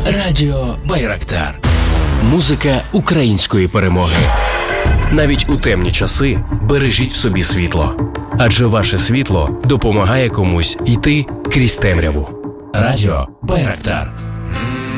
Радіо Байрактар. Музика української перемоги. Навіть у темні часи бережіть в собі світло. Адже ваше світло допомагає комусь йти крізь темряву. Радіо Байрактар.